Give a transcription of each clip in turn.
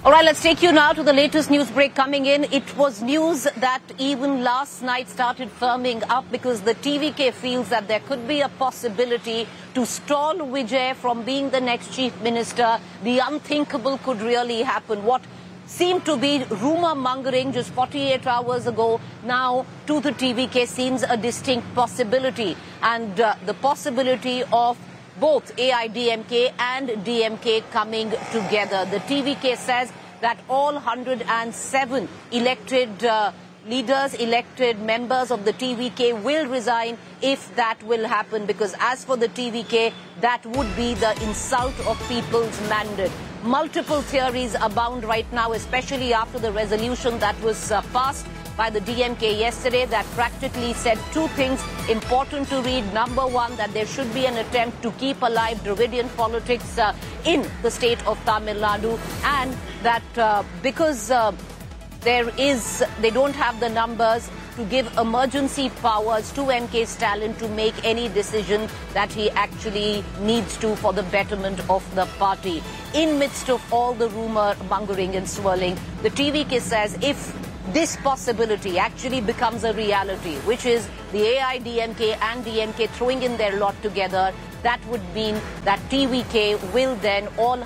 All right, let's take you now to the latest news break coming in. It was news that even last night started firming up because the TVK feels that there could be a possibility to stall Vijay from being the next chief minister. The unthinkable could really happen. What seemed to be rumor mongering just 48 hours ago now to the TVK seems a distinct possibility. And the possibility of both AIDMK and DMK coming together. The TVK says that all 107 elected leaders, elected members of the TVK will resign if that will happen, because as for the TVK, that would be the insult of people's mandate. Multiple theories abound right now, especially after the resolution that was passed by the DMK yesterday that practically said two things important to read. Number one, that there should be an attempt to keep alive Dravidian politics in the state of Tamil Nadu, and that because they don't have the numbers to give emergency powers to N.K. Stalin to make any decision that he actually needs to for the betterment of the party. In midst of all the rumor mongering and swirling, the TVK says if this possibility actually becomes a reality, which is the AIDMK and DMK throwing in their lot together, that would mean that TVK will then, all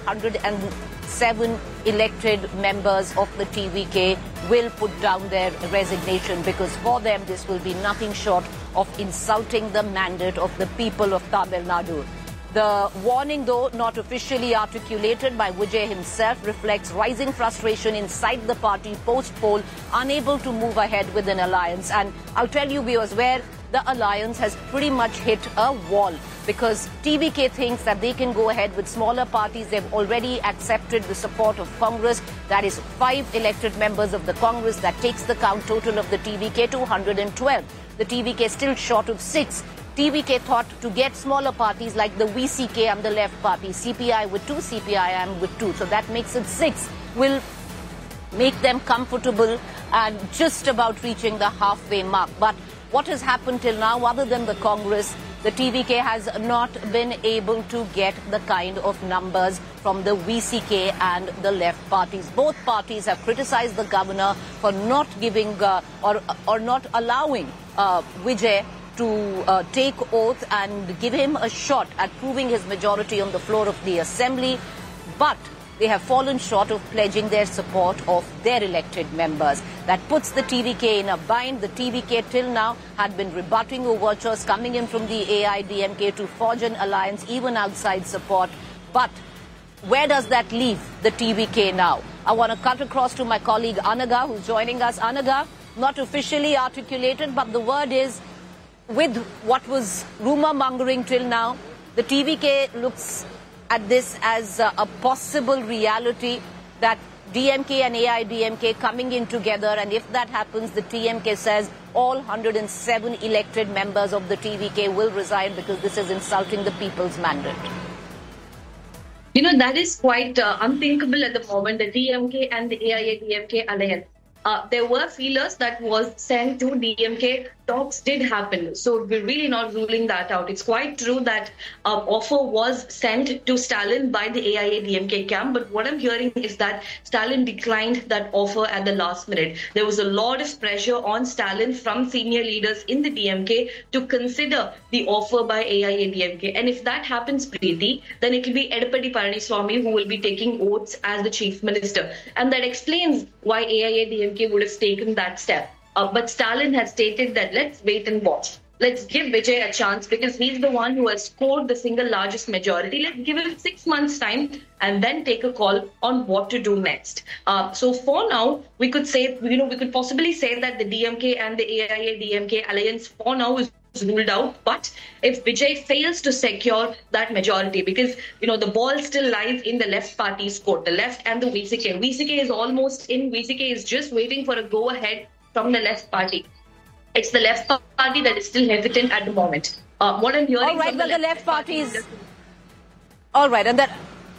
107 elected members of the TVK will put down their resignation, because for them this will be nothing short of insulting the mandate of the people of Tamil Nadu. The warning, though not officially articulated by Vijay himself, reflects rising frustration inside the party post-poll, unable to move ahead with an alliance. And I'll tell you, viewers, where the alliance has pretty much hit a wall, because TVK thinks that they can go ahead with smaller parties. They've already accepted the support of Congress. That is 5 elected members of the Congress. That takes the count total of the TVK to 112. The TVK is still short of 6. TVK thought to get smaller parties like the VCK and the Left Party, CPI with 2, CPIM with 2. So that makes it 6. Will make them comfortable and just about reaching the halfway mark. But what has happened till now, other than the Congress, the TVK has not been able to get the kind of numbers from the VCK and the Left parties. Both parties have criticized the governor for not giving or not allowing Vijay to take oath and give him a shot at proving his majority on the floor of the assembly. But they have fallen short of pledging their support of their elected members. That puts the TVK in a bind. The TVK till now had been rebutting overtures coming in from the AIDMK to forge an alliance even outside support. But where does that leave the TVK now? I want to cut across to my colleague Anaga, who's joining us. Anaga, not officially articulated, but the word is, with what was rumor mongering till now, the TVK looks at this as a possible reality, that DMK and AIDMK coming in together, and if that happens, the TMK says all 107 elected members of the TVK will resign because this is insulting the people's mandate. You know, that is quite unthinkable at the moment, the DMK and the AIADMK alliance. There were feelers that was sent to DMK. Talks did happen, so we're really not ruling that out. It's quite true that offer was sent to Stalin by the AIADMK camp, but what I'm hearing is that Stalin declined that offer at the last minute. There was a lot of pressure on Stalin from senior leaders in the DMK to consider the offer by AIADMK, and if that happens, Preeti, then it will be Edapadi Palaniswamy who will be taking oaths as the chief minister, and that explains why AIADMK would have taken that step. But Stalin had stated that let's wait and watch. Let's give Vijay a chance because he's the one who has scored the single largest majority. Let's give him 6 months' time and then take a call on what to do next. So for now, we could say, we could possibly say that the DMK and the AIADMK alliance for now is ruled out. But if Vijay fails to secure that majority, because the ball still lies in the Left party's court, the Left and the VCK. VCK is almost in. VCK is just waiting for a go-ahead from the Left party. It's the Left party that is still hesitant at the moment. What I'm hearing from the Left party is... All right, and that...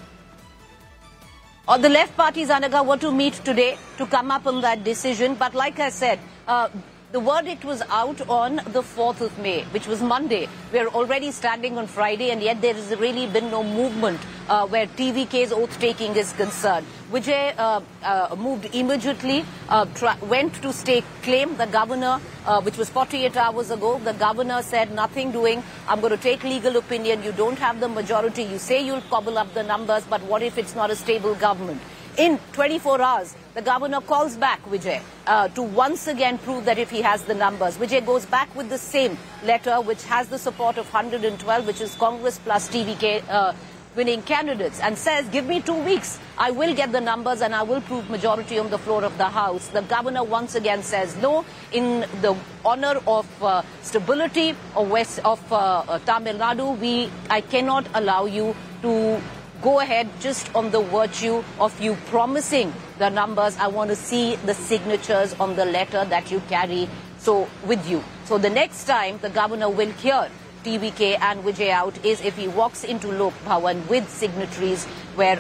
the Left parties, Anaga, were to meet today to come up on that decision. But like I said, The verdict was out on the 4th of May, which was Monday. We are already standing on Friday, and yet there has really been no movement where TVK's oath-taking is concerned. Vijay moved immediately, went to stake claim. The governor, which was 48 hours ago, the governor said nothing doing. I'm going to take legal opinion. You don't have the majority. You say you'll cobble up the numbers, but what if it's not a stable government? In 24 hours, the governor calls back Vijay to once again prove that if he has the numbers. Vijay goes back with the same letter, which has the support of 112, which is Congress plus TVK winning candidates, and says, give me 2 weeks. I will get the numbers and I will prove majority on the floor of the House. The governor once again says no. In the honor of stability of Tamil Nadu, I cannot allow you to go ahead just on the virtue of you promising the numbers. I want to see the signatures on the letter that you carry with you. So the next time the governor will hear TVK and Vijay out is if he walks into Lok Bhavan with signatories where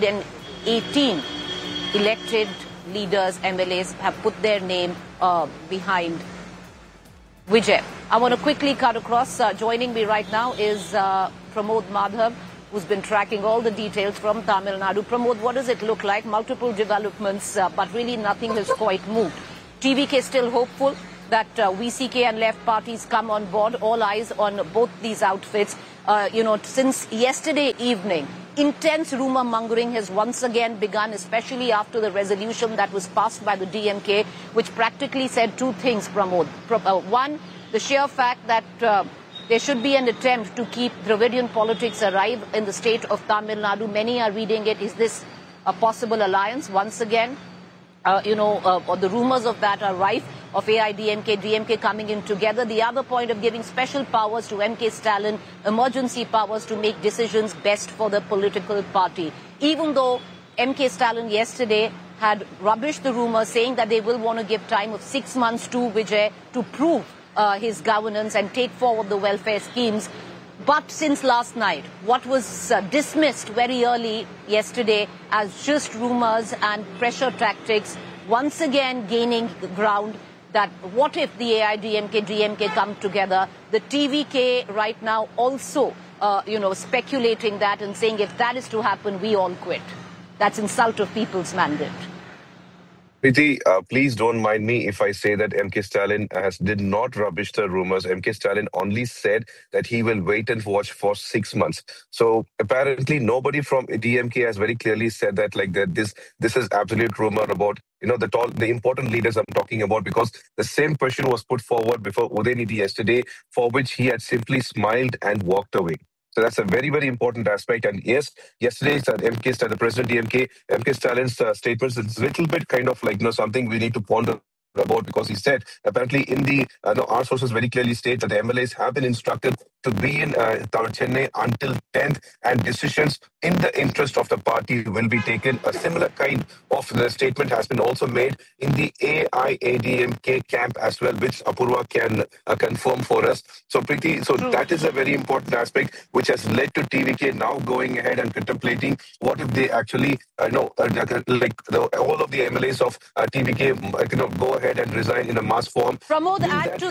118 elected leaders, MLAs, have put their name behind Vijay. I want to quickly cut across. Joining me right now is Pramod Madhav, who's been tracking all the details from Tamil Nadu. Pramod, what does it look like? Multiple developments, but really nothing has quite moved. TVK still hopeful that VCK and left parties come on board. All eyes on both these outfits. Since yesterday evening, intense rumor mongering has once again begun, especially after the resolution that was passed by the DMK, which practically said two things, Pramod. One, the sheer fact that there should be an attempt to keep Dravidian politics alive in the state of Tamil Nadu. Many are reading it. Is this a possible alliance once again? The rumors of that are rife, of AIDMK, DMK coming in together. The other point of giving special powers to MK Stalin, emergency powers to make decisions best for the political party. Even though MK Stalin yesterday had rubbished the rumors, saying that they will want to give time of 6 months to Vijay to prove his governance and take forward the welfare schemes. But since last night, what was dismissed very early yesterday as just rumors and pressure tactics, once again gaining ground, that what if the AIDMK, DMK come together? The TVK right now also, speculating that and saying if that is to happen, we all quit. That's insult of people's mandate. Preeti, please don't mind me if I say that MK Stalin did not rubbish the rumors. MK Stalin only said that he will wait and watch for 6 months. So apparently nobody from DMK has very clearly said that this is absolute rumor about the important leaders I'm talking about, because the same question was put forward before Udaynidhi yesterday, for which he had simply smiled and walked away. So that's a very, very important aspect. And yes, yesterday's MK Stalin, the President DMK, MK Stalin's statements, it's a little bit kind of something we need to ponder about, because he said apparently in the our sources very clearly state that the MLAs have been instructed to be in Chennai until 10th, and decisions in the interest of the party will be taken. A similar kind of statement has been also made in the AIADMK camp as well, which Apurva can confirm for us. So Preeti, that is a very important aspect which has led to TVK now going ahead and contemplating what if they actually all of the MLAs of TVK go ahead and resign in a mass form. Pramod,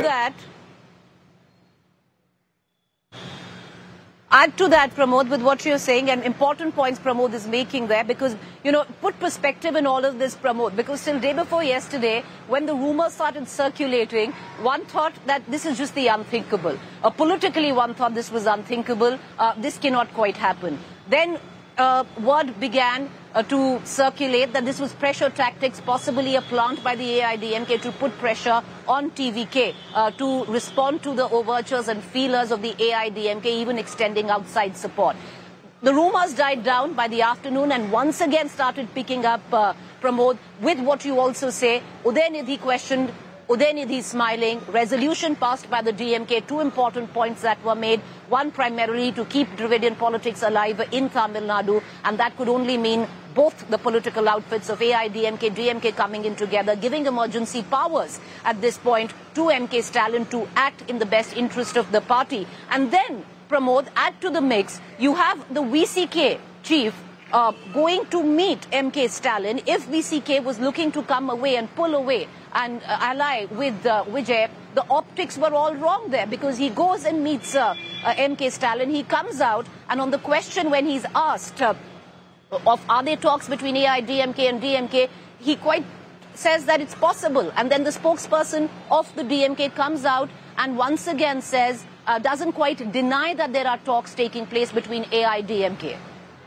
add to that, Pramod, with what you're saying, and important points Pramod is making there, because, put perspective in all of this, Pramod, because till day before yesterday, when the rumors started circulating, one thought that this is just the unthinkable. Politically, one thought this was unthinkable. This cannot quite happen. Then word began to circulate that this was pressure tactics, possibly a plant by the AIDMK to put pressure on TVK to respond to the overtures and feelers of the AIDMK, even extending outside support. The rumors died down by the afternoon and once again started picking up, Pramod, with what you also say. Udaynidhi questioned, Udaynidhi smiling, resolution passed by the DMK, two important points that were made. One, primarily to keep Dravidian politics alive in Tamil Nadu, and that could only mean both the political outfits of AIDMK, DMK coming in together, giving emergency powers at this point to MK Stalin to act in the best interest of the party. And then, Pramod, add to the mix, you have the VCK chief going to meet MK Stalin if VCK was looking to come away and pull away and ally with Vijay. The optics were all wrong there because he goes and meets MK Stalin. He comes out, and on the question when he's asked of are there talks between AIDMK and DMK, he quite says that it's possible. And then the spokesperson of the DMK comes out and once again says, doesn't quite deny that there are talks taking place between AIDMK.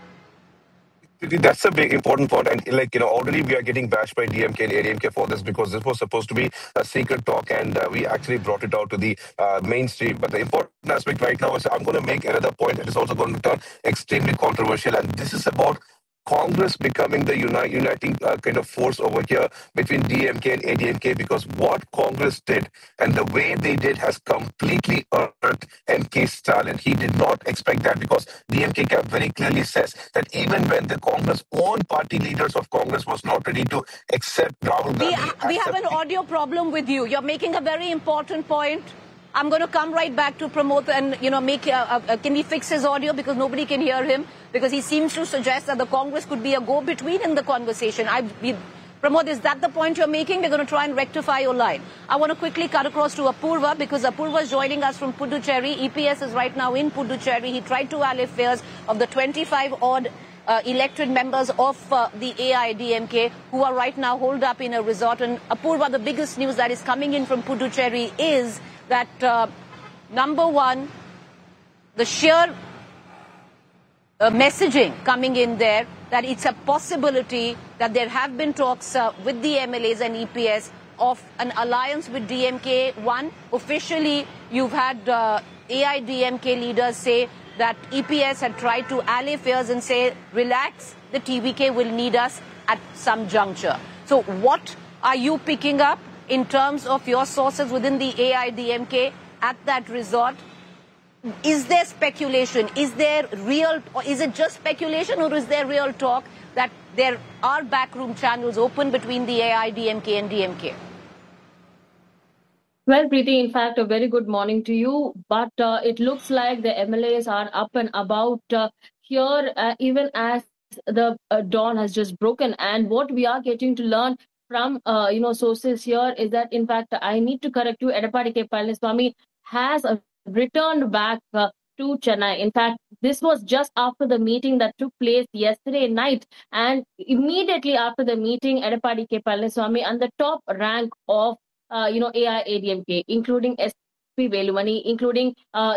That's a big important point, and already we are getting bashed by DMK and ADMK for this because this was supposed to be a secret talk, and we actually brought it out to the mainstream. But the important aspect right now is I'm going to make another point that is also going to turn extremely controversial, and this is about Congress becoming the uniting kind of force over here between DMK and ADMK, because what Congress did and the way they did has completely hurt MK Stalin. He did not expect that because DMK very clearly says that even when the Congress own party leaders of Congress was not ready to accept Rahul Gandhi. We have an audio problem with you. You're making a very important point. I'm going to come right back to Pramod and, make, can we fix his audio because nobody can hear him because he seems to suggest that the Congress could be a go-between in the conversation. Pramod, is that the point you're making? We're going to try and rectify your line. I want to quickly cut across to Apurva because Apurva is joining us from Puducherry. EPS is right now in Puducherry. He tried to allay fears of the 25-odd elected members of the AIDMK who are right now holed up in a resort. And Apurva, the biggest news that is coming in from Puducherry is that, number one, the sheer messaging coming in there, that it's a possibility that there have been talks with the MLAs and EPS of an alliance with DMK. One, officially, you've had AIDMK leaders say that EPS had tried to allay fears and say, relax, the TVK will need us at some juncture. So what are you picking up in terms of your sources within the AIDMK at that resort? Is there speculation? Is there real, or is it just speculation, or is there real talk that there are backroom channels open between the AIDMK and DMK? Well, Preeti, in fact, a very good morning to you. But it looks like the MLAs are up and about here, even as the dawn has just broken. And what we are getting to learn from sources here is that, in fact, I need to correct you, Edappadi K. Palaniswamy has returned back to Chennai. In fact, this was just after the meeting that took place yesterday night, and immediately after the meeting, Edappadi K. Palaniswamy and the top rank of AIADMK, including SP Velumani, including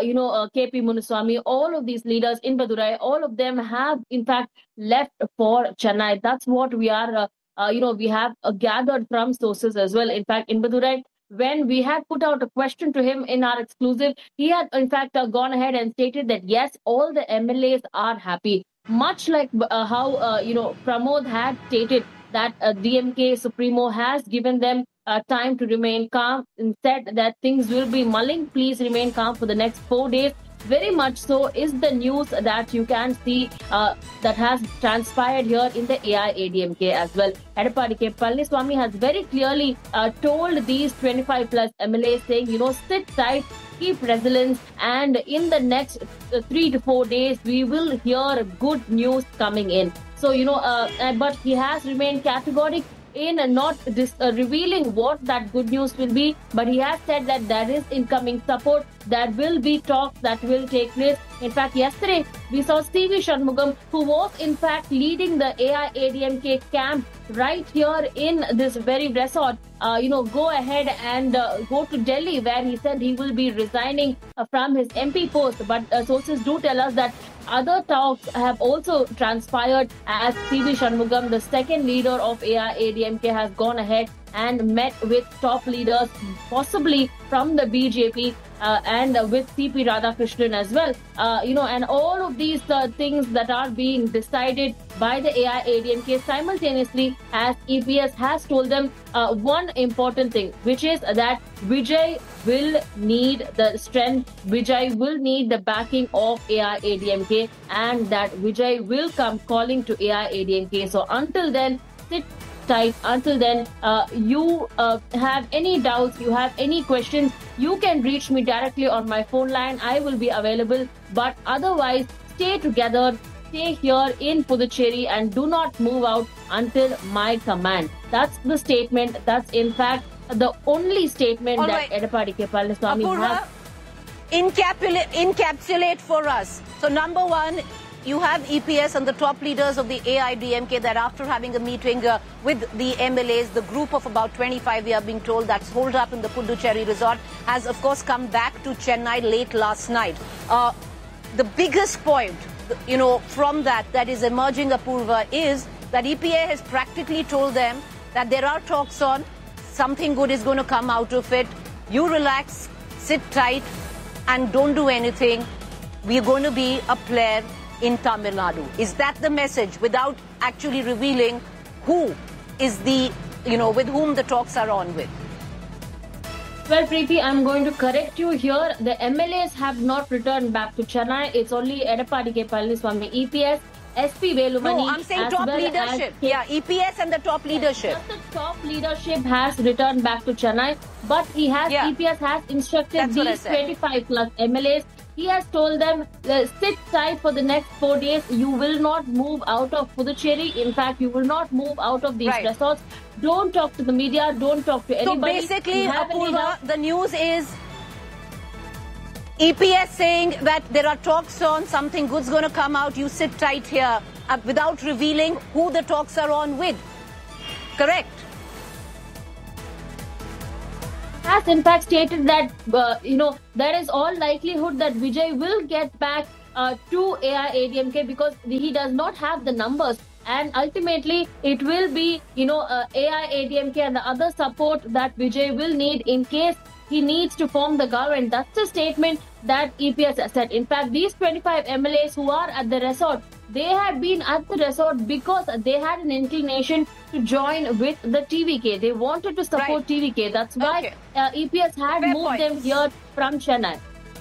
KP Munuswamy, all of these leaders in Madurai, all of them have in fact left for Chennai. That's what we are we have gathered from sources as well. In fact, in Madurai, when we had put out a question to him in our exclusive, he had in fact gone ahead and stated that yes, all the MLAs are happy. Much like how Pramod had stated that DMK Supremo has given them time to remain calm and said that things will be mulling. Please remain calm for the next 4 days. Very much so is the news that you can see that has transpired here in the AIADMK as well. Edappadi K. Palaniswamy has very clearly told these 25 plus MLAs saying, sit tight, keep resilience, and in the next 3 to 4 days, we will hear good news coming in. So, but he has remained categorical in not revealing what that good news will be, but he has said that there is incoming support, there will be talks that will take place. In fact, yesterday we saw C.V. Shanmugam, who was in fact leading the AIADMK camp right here in this very resort, go ahead and go to Delhi, where he said he will be resigning from his MP post. But sources do tell us that other talks have also transpired as C.V. Shanmugam, the second leader of AIADMK, has gone ahead and met with top leaders, possibly from the BJP, and with C.P. Radhakrishnan as well. And all of these things that are being decided by the AIADMK simultaneously, as EPS has told them one important thing, which is that Vijay will need the strength, Vijay will need the backing of AIADMK, and that Vijay will come calling to AIADMK. So until then, sit tight. Until then, you have any doubts, you have any questions, you can reach me directly on my phone line. I will be available. But otherwise, stay together, stay here in Puducherry and do not move out until my command. That's the statement. That's in fact the only statement that Edappadi K. Palaniswamy has. Encapsulate for us. So number one, you have EPS and the top leaders of the AIDMK that after having a meeting with the MLAs, the group of about 25, we are being told, that's holed up in the Puducherry resort, has of course come back to Chennai late last night. The biggest point, from that is emerging, Apurva, is that EPA has practically told them that there are talks on, something good is going to come out of it. You relax, sit tight, and don't do anything. We're going to be a player in Tamil Nadu. Is that the message, without actually revealing who is the, with whom the talks are on with? Well, Preeti, I'm going to correct you here. The MLAs have not returned back to Chennai. It's only Edappadi K. Palaniswamy, EPS, SP Velumani. No, I'm saying top leadership. EPS and the top leadership. Just the top leadership has returned back to Chennai, but EPS has instructed these 25 plus MLAs. He has told them, sit tight for the next 4 days. You will not move out of Puducherry. In fact, you will not move out of these resorts. Don't talk to the media. Don't talk to anybody. So basically, Apurva, the news is EPS saying that there are talks on, something good's going to come out. You sit tight here without revealing who the talks are on with. Correct? Has in fact stated that, there is all likelihood that Vijay will get back to AIADMK because he does not have the numbers. And ultimately, it will be, AIADMK and the other support that Vijay will need in case he needs to form the government. That's the statement that EPS has said. In fact, these 25 MLAs who are at the resort, they had been at the resort because they had an inclination to join with the TVK. They wanted to support TVK. That's why EPS had moved them here from Chennai.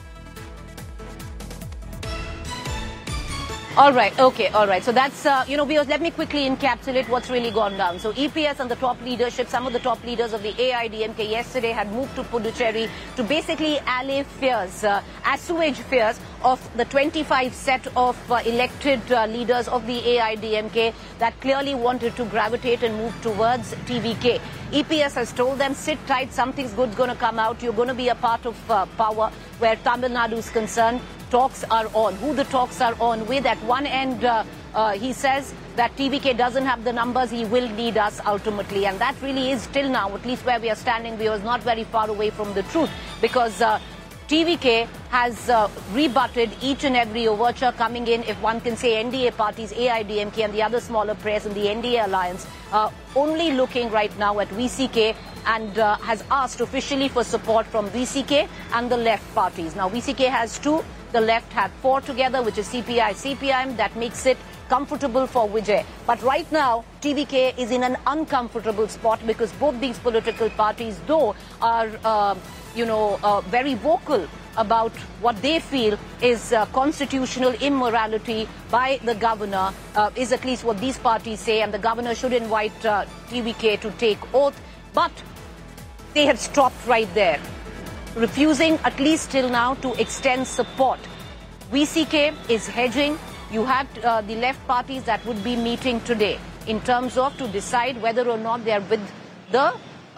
All right. So that's, viewers, let me quickly encapsulate what's really gone down. So EPS and the top leadership, some of the top leaders of the AIDMK yesterday had moved to Puducherry to basically allay fears, assuage fears of the 25 set of elected leaders of the AIDMK that clearly wanted to gravitate and move towards TVK. EPS has told them, sit tight, something's good's going to come out. You're going to be a part of power where Tamil Nadu is concerned. Talks are on. Who the talks are on with? At one end, he says that TVK doesn't have the numbers. He will need us ultimately. And that really is till now, at least where we are standing, we are not very far away from the truth. Because TVK has rebutted each and every overture coming in, if one can say, NDA parties, AIDMK and the other smaller players in the NDA alliance, only looking right now at VCK and has asked officially for support from VCK and the left parties. Now, VCK has 2. The left have 4 together, which is CPI, CPIM. That makes it comfortable for Vijay. But right now, TVK is in an uncomfortable spot because both these political parties, though, are, very vocal about what they feel is constitutional immorality by the governor, is at least what these parties say. And the governor should invite TVK to take oath. But they have stopped right there, refusing, at least till now, to extend support. VCK is hedging. You have the left parties that would be meeting today in terms of to decide whether or not they are with the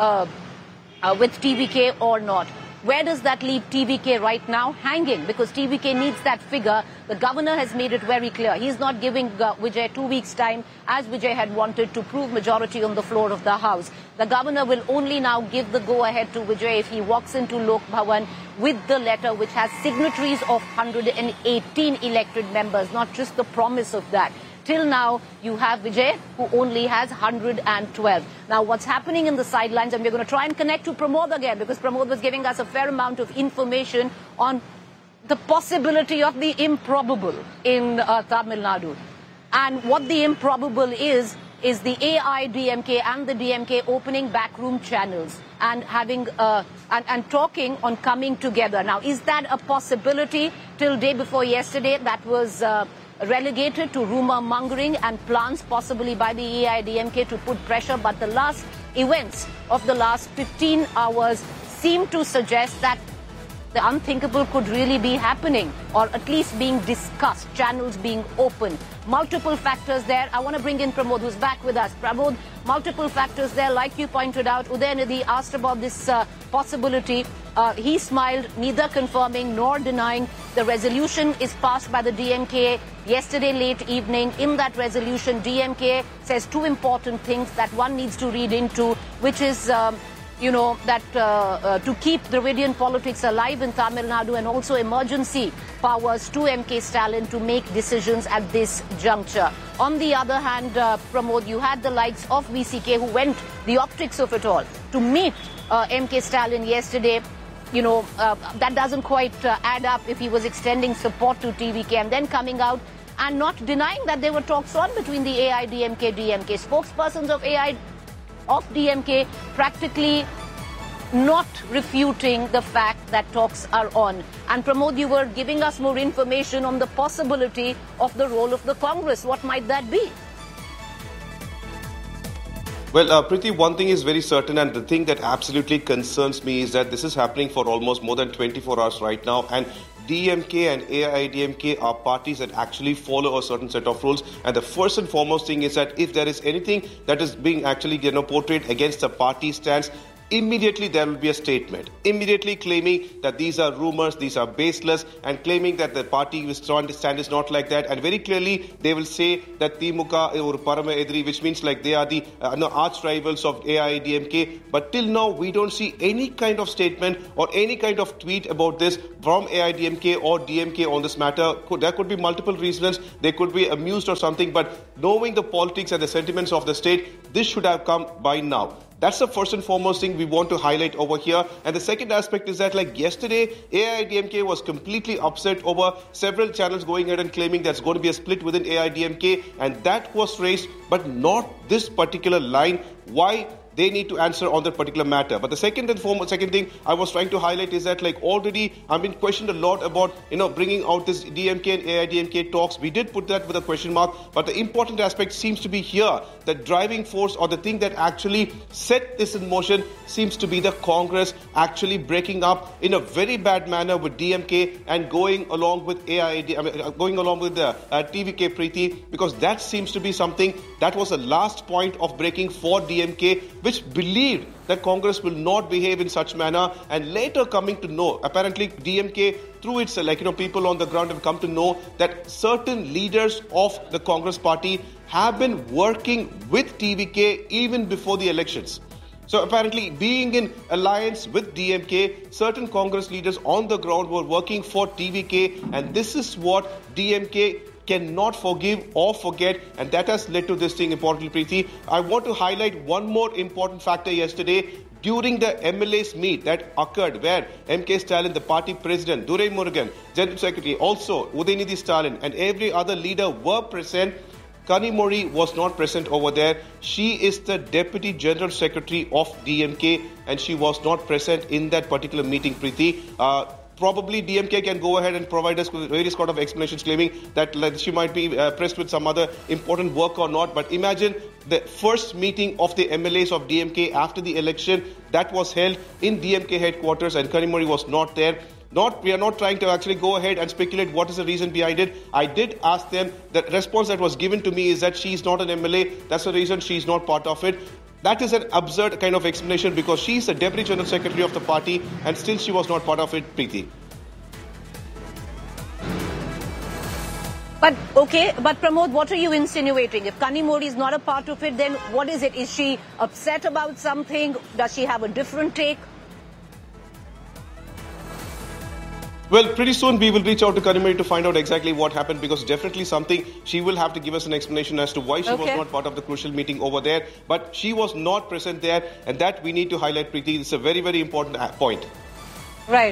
with TVK or not. Where does that leave TVK right now? Hanging, because TVK needs that figure. The governor has made it very clear. He's not giving Vijay 2 weeks' time, as Vijay had wanted, to prove majority on the floor of the House. The governor will only now give the go-ahead to Vijay if he walks into Lok Bhavan with the letter which has signatories of 118 elected members, not just the promise of that. Till now, you have Vijay, who only has 112. Now, what's happening in the sidelines, and we're going to try and connect to Pramod again, because Pramod was giving us a fair amount of information on the possibility of the improbable in Tamil Nadu. And what the improbable is the AIDMK and the DMK opening backroom channels and having and talking on coming together. Now, is that a possibility? Till day before yesterday, that was relegated to rumor mongering and plans possibly by the AIDMK to put pressure. But the last events of the last 15 hours seem to suggest that the unthinkable could really be happening, or at least being discussed, channels being open. Multiple factors there. I want to bring in Pramod, who's back with us. Pramod, multiple factors there. Like you pointed out, Udayanithi asked about this possibility. He smiled, neither confirming nor denying. The resolution is passed by the DMK yesterday late evening. In that resolution, DMK says two important things that one needs to read into, which is that to keep Dravidian politics alive in Tamil Nadu, and also emergency powers to MK Stalin to make decisions at this juncture. On the other hand, Pramod, you had the likes of VCK who went the optics of it all to meet MK Stalin yesterday. That doesn't quite add up if he was extending support to TVK and then coming out and not denying that there were talks on between the AIDMK-DMK. Spokespersons of DMK practically not refuting the fact that talks are on. And Pramod, you were giving us more information on the possibility of the role of the Congress. What might that be? Well, Preeti, one thing is very certain, and the thing that absolutely concerns me is that this is happening for almost more than 24 hours right now, and DMK and AIDMK are parties that actually follow a certain set of rules. And the first and foremost thing is that if there is anything that is being actually portrayed against the party stance, immediately there will be a statement, immediately claiming that these are rumors, these are baseless, and claiming that the party stand is not like that. And very clearly they will say that Timuka or Parama Edri, which means like they are the arch rivals of AIDMK. But till now we don't see any kind of statement or any kind of tweet about this from AIDMK or DMK on this matter. There could be multiple reasons. They could be amused or something, but knowing the politics and the sentiments of the state, this should have come by now. That's the first and foremost thing we want to highlight over here. And the second aspect is that, like yesterday, AIDMK was completely upset over several channels going ahead and claiming there's going to be a split within AIDMK, and that was raised, but not this particular line. Why? They need to answer on that particular matter. But the second thing I was trying to highlight is that, like, already I've been questioned a lot about, bringing out this DMK and AIDMK talks. We did put that with a question mark, but the important aspect seems to be here. The driving force or the thing that actually set this in motion seems to be the Congress actually breaking up in a very bad manner with DMK and going along with going along with the TVK, Preeti, because that seems to be something that was the last point of breaking for DMK, which believed that Congress will not behave in such manner, and later coming to know, apparently DMK through its people on the ground have come to know that certain leaders of the Congress party have been working with TVK even before the elections. So apparently, being in alliance with DMK, certain Congress leaders on the ground were working for TVK, and this is what DMK cannot forgive or forget, and that has led to this thing. Importantly, Preeti, I want to highlight one more important factor yesterday during the MLA's meet that occurred, where MK Stalin, the party president, Durai Murugan, General Secretary, also Udayanithi Stalin, and every other leader were present. Kanimozhi was not present over there. She is the Deputy General Secretary of DMK, and she was not present in that particular meeting, Preeti. Probably DMK can go ahead and provide us with various sort of explanations claiming that she might be pressed with some other important work or not. But imagine the first meeting of the MLAs of DMK after the election that was held in DMK headquarters, and Kanimozhi was not there. We are not trying to actually go ahead and speculate what is the reason behind it. I did ask them. The response that was given to me is that she is not an MLA. That's the reason she is not part of it. That is an absurd kind of explanation because she is the Deputy General Secretary of the party and still she was not part of it, Preeti. But Pramod, what are you insinuating? If Kanimozhi is not a part of it, then what is it? Is she upset about something? Does she have a different take? Well, pretty soon we will reach out to Kanimozhi to find out exactly what happened, because definitely something she will have to give us an explanation as to why she was not part of the crucial meeting over there. But she was not present there, and that we need to highlight, Preeti. It's a very, very important point. Right.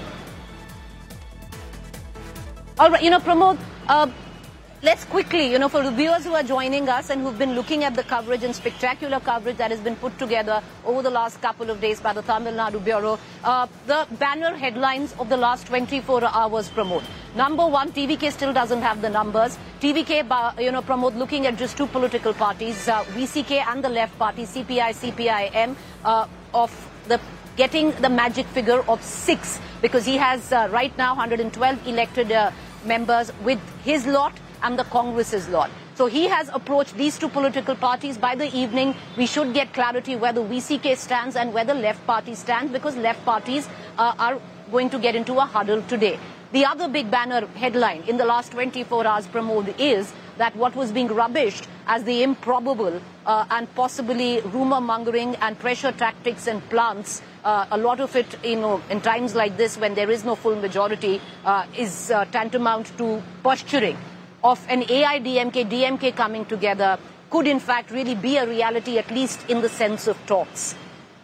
All right, Pramod, let's quickly, for the viewers who are joining us and who've been looking at the coverage and spectacular coverage that has been put together over the last couple of days by the Tamil Nadu Bureau, the banner headlines of the last 24 hours, Pramod. Number one, TVK still doesn't have the numbers. TVK, Pramod, looking at just two political parties, VCK and the left party, CPI, CPIM, of the getting the magic figure of 6, because he has right now 112 elected members with his lot and the Congress's lot. So he has approached these two political parties. By the evening, we should get clarity where the VCK stands and where the left party stands, because left parties are going to get into a huddle today. The other big banner headline in the last 24 hours, Pramod, is that what was being rubbished as the improbable and possibly rumor-mongering and pressure tactics and plants, a lot of it, in times like this when there is no full majority, is tantamount to posturing of an AIDMK-DMK coming together, could in fact really be a reality, at least in the sense of talks.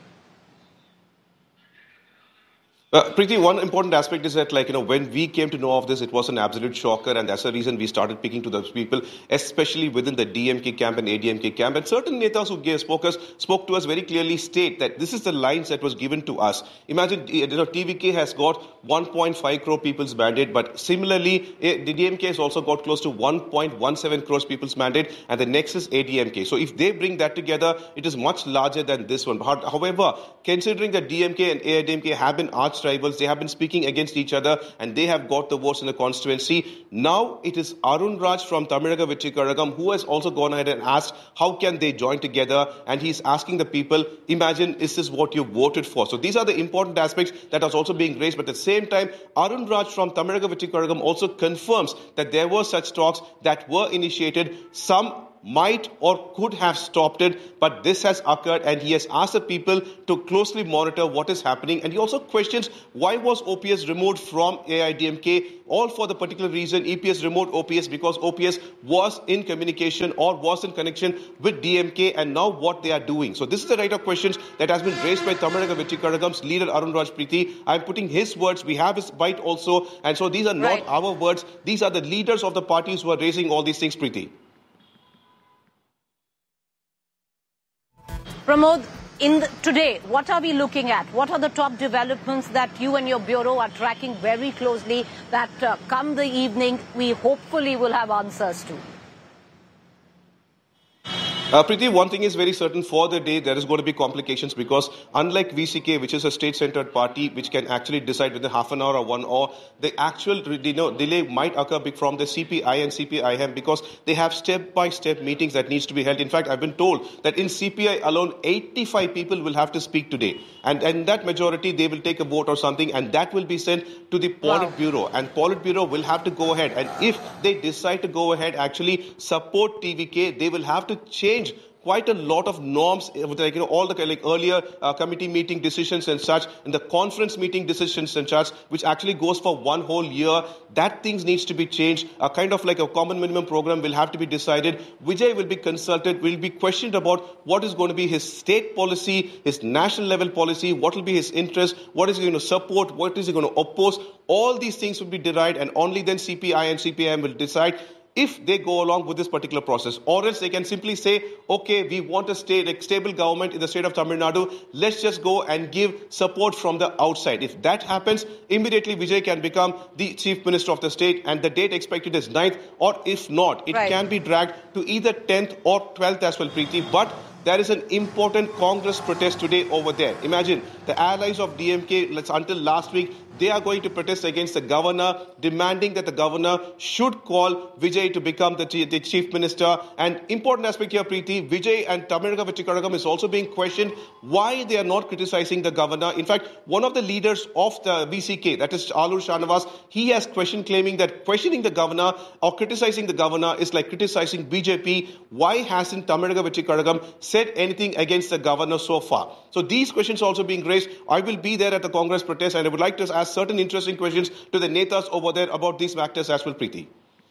Preeti, one important aspect is that, when we came to know of this, it was an absolute shocker, and that's the reason we started speaking to those people, especially within the DMK camp and ADMK camp. And certain netas who spoke to us very clearly state that this is the lines that was given to us. Imagine, TVK has got 1.5 crore people's mandate, but similarly, the DMK has also got close to 1.17 crores people's mandate, and the next is ADMK. So if they bring that together, it is much larger than this one. However, considering that DMK and AIDMK have been arch rivals, they have been speaking against each other, and they have got the votes in the constituency. Now it is Arun Raj from Tamizhaga Vetri Kazhagam who has also gone ahead and asked how can they join together, and he's asking the people, imagine, is this what you voted for? So these are the important aspects that are also being raised, but at the same time, Arun Raj from Tamizhaga Vetri Kazhagam also confirms that there were such talks that were initiated. Some might or could have stopped it, but this has occurred, and he has asked the people to closely monitor what is happening. And he also questions why was OPS removed from AIDMK, all for the particular reason EPS removed OPS because OPS was in communication or was in connection with DMK, and now what they are doing. So this is the right of questions that has been raised by Tamizhaga Vetri Kazhagam's leader Arun Raj. Preeti, I'm putting his words, we have his bite also, and so these are not our words, these are the leaders of the parties who are raising all these things, Preeti. Pramod, today, what are we looking at? What are the top developments that you and your bureau are tracking very closely that come the evening we hopefully will have answers to? Preeti, one thing is very certain, for the day there is going to be complications, because unlike VCK, which is a state-centered party which can actually decide within half an hour or 1 hour, the actual delay might occur from the CPI and CPIM, because they have step-by-step meetings that needs to be held. In fact, I've been told that in CPI alone, 85 people will have to speak today. And that majority, they will take a vote or something, and that will be sent to the Politburo. And Politburo will have to go ahead. And if they decide to go ahead, actually support TVK, they will have to change quite a lot of norms, all the earlier committee meeting decisions and such, and the conference meeting decisions and such, which actually goes for 1 whole year. That things needs to be changed. A kind of like a common minimum program will have to be decided. Vijay will be consulted, will be questioned about what is going to be his state policy, his national level policy, what will be his interest, what is he going to support, what is he going to oppose. All these things will be decided, and only then CPI and CPIM will decide if they go along with this particular process, or else they can simply say, okay, we want a stable government in the state of Tamil Nadu, let's just go and give support from the outside. If that happens, immediately Vijay can become the chief minister of the state, and the date expected is 9th, or if not, it can be dragged to either 10th or 12th as well, Preeti. But there is an important Congress protest today over there. Imagine, the allies of DMK, until last week, they are going to protest against the governor, demanding that the governor should call Vijay to become the chief minister. And important aspect here, Preeti, Vijay and Tamizhaga Vetri Kazhagam is also being questioned why they are not criticizing the governor. In fact, one of the leaders of the VCK, that is Alur Shanavas, he has claiming that questioning the governor or criticizing the governor is like criticizing BJP. Why hasn't Tamizhaga Vetri Kazhagam said anything against the governor so far? So these questions are also being raised. I will be there at the Congress protest, and I would like to ask certain interesting questions to the netas over there about these matters as well, Preeti.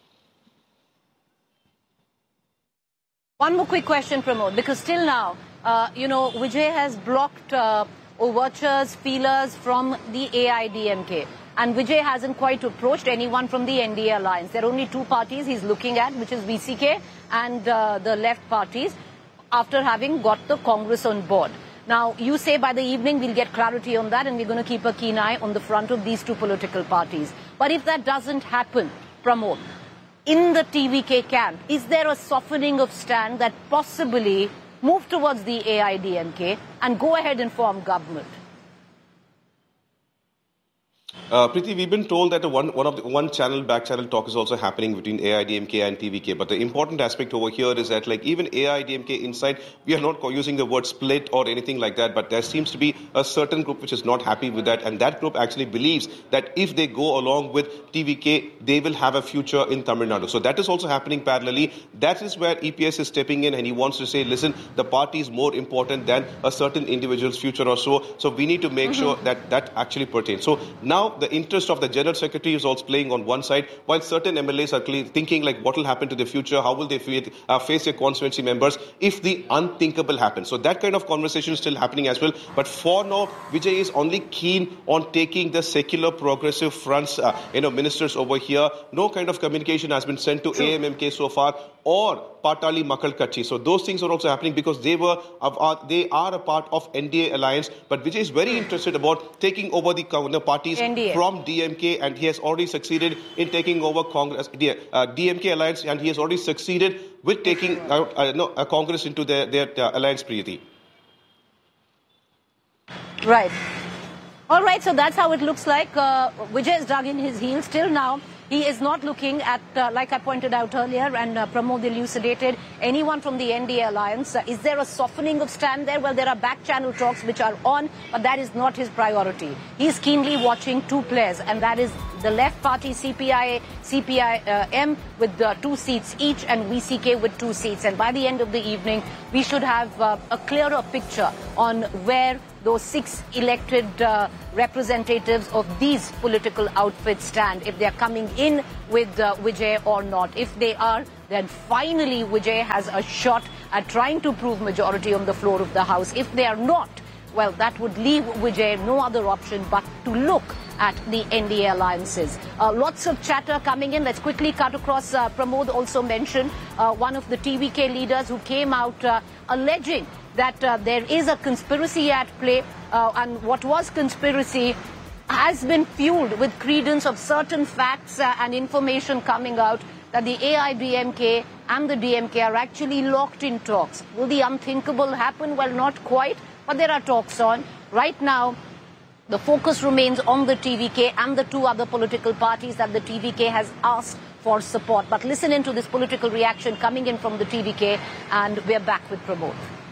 One more quick question, Pramod, because till now, Vijay has blocked overtures, feelers from the AIDMK. And Vijay hasn't quite approached anyone from the NDA alliance. There are only two parties he's looking at, which is VCK and the left parties, after having got the Congress on board. Now, you say by the evening we'll get clarity on that, and we're going to keep a keen eye on the front of these two political parties. But if that doesn't happen, Pramod, in the TVK camp, is there a softening of stand that possibly move towards the AIDMK and go ahead and form government? Preeti, we've been told that one channel, back channel talk is also happening between AIDMK and TVK. But the important aspect over here is that, like, even AIDMK inside, we are not using the word split or anything like that. But there seems to be a certain group which is not happy with that, and that group actually believes that if they go along with TVK, they will have a future in Tamil Nadu. So that is also happening parallelly. That is where EPS is stepping in, and he wants to say, listen, the party is more important than a certain individual's future or so. So we need to make sure that that actually pertains. So now the interest of the General Secretary is also playing on one side, while certain MLAs are thinking like what will happen to the future, how will they face their constituency members if the unthinkable happens. So that kind of conversation is still happening as well. But for now, Vijay is only keen on taking the secular progressive fronts, ministers over here. No kind of communication has been sent to AMMK so far or Patali Makkal Katchi. So those things are also happening because they are a part of NDA alliance. But Vijay is very interested about taking over the parties NDA from DMK, and he has already succeeded in taking over Congress, DMK alliance, and he has already succeeded with taking out Congress into their alliance, Preeti. Right. All right, so that's how it looks like. Vijay has dug in his heels. Till now, he is not looking at, like I pointed out earlier, and Pramod elucidated, anyone from the NDA alliance. Is there a softening of stand there? Well, there are back channel talks which are on, but that is not his priority. He is keenly watching two players, and that is the left party, CPIM, with 2 seats each, and VCK with 2 seats. And by the end of the evening, we should have a clearer picture on where those 6 elected representatives of these political outfits stand, if they are coming in with Vijay or not. If they are, then finally Vijay has a shot at trying to prove majority on the floor of the House. If they are not, well, that would leave Vijay no other option but to look at the NDA alliances. Lots of chatter coming in. Let's quickly cut across. Pramod also mentioned one of the TVK leaders who came out alleging that there is a conspiracy at play, and what was conspiracy has been fueled with credence of certain facts and information coming out that the AIDMK and the DMK are actually locked in talks. Will the unthinkable happen? Well, not quite, but there are talks on. Right now, the focus remains on the TVK and the 2 other political parties that the TVK has asked for support. But listen into this political reaction coming in from the TVK, and we're back with Pramod.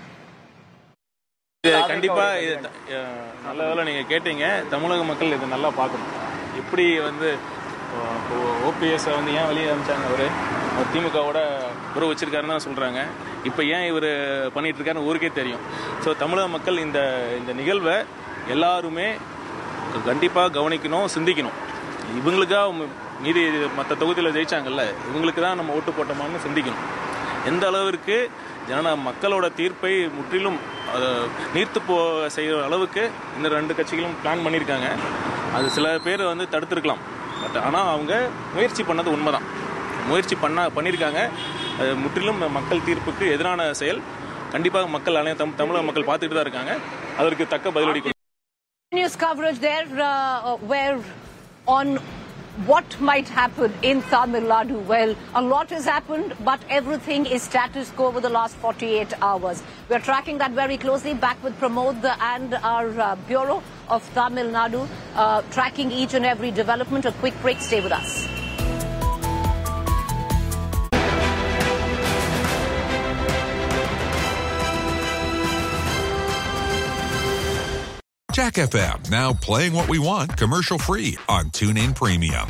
கண்டிப்பா நல்ல வேலை நீங்க கேட்டீங்க. தமிழக மக்கள் இதை நல்லா பார்க்கணும். எப்படி வந்து ஓபிஎஸ் வந்து ஏன் வெளியே அனுப்பிச்சாங்க, அவர் திமுகவோட உறவு வச்சிருக்காருன்னு தான் சொல்றாங்க. இப்போ ஏன் இவர் பண்ணிட்டு இருக்காருன்னு ஊருக்கே தெரியும். ஸோ தமிழக மக்கள் இந்த நிகழ்வை எல்லாருமே கண்டிப்பாக கவனிக்கணும், சிந்திக்கணும். இவங்களுக்காக மீதி மற்ற தொகுதியில் ஜெயிச்சாங்கல்ல, இவங்களுக்கு தான் நம்ம ஓட்டு போட்டோமான்னு சிந்திக்கணும். எந்த அளவிற்கு மக்களோட தீர்ப்பை முற்றிலும் நீர்த்து செய்கிற அளவுக்கு இந்த 2 கட்சிகளும் பிளான் பண்ணியிருக்காங்க. அது சில பேர் வந்து தடுத்துருக்கலாம், பட் ஆனால் அவங்க முயற்சி பண்ணது உண்மைதான். முயற்சி பண்ணியிருக்காங்க. அது முற்றிலும் மக்கள் தீர்ப்புக்கு எதிரான செயல். கண்டிப்பாக மக்கள் தமிழக மக்கள் பார்த்துட்டு தான் இருக்காங்க. அதற்கு தக்க பதிலடி. News coverage there where on what might happen in Tamil Nadu. Well, a lot has happened, but everything is status quo over the last 48 hours. We're tracking that very closely. Back with Pramod and our Bureau of Tamil Nadu, tracking each and every development. A quick break. Stay with us. Jack FM, now playing what we want commercial-free on TuneIn Premium.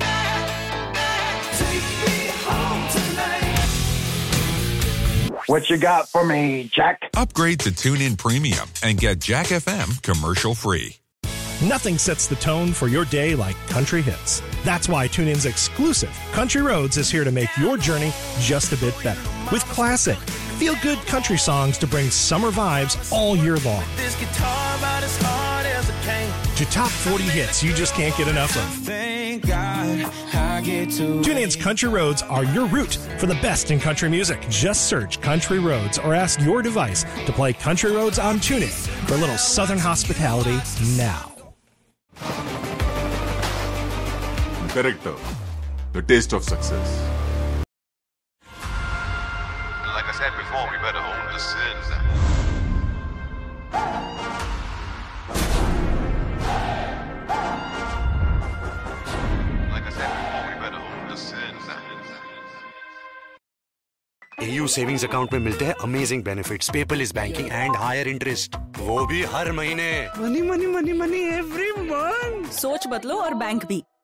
What you got for me, Jack? Upgrade to TuneIn Premium and get Jack FM commercial-free. Nothing sets the tone for your day like country hits. That's why TuneIn's exclusive Country Roads is here to make your journey just a bit better. With classic, feel-good country songs to bring summer vibes all year long. This guitar about as hard as a cane. To top 40 hits you just can't get enough of. Thank God I get to TuneIn's Country Roads are your route for the best in country music. Just search Country Roads or ask your device to play Country Roads on TuneIn for a little southern hospitality now. Character, the taste of success. Like I said before, we better own the sins. AU savings account में मिलते हैं amazing benefits, paperless banking and higher interest, वो भी हर महीने। Money money money money every month. सोच बदलो और bank भी।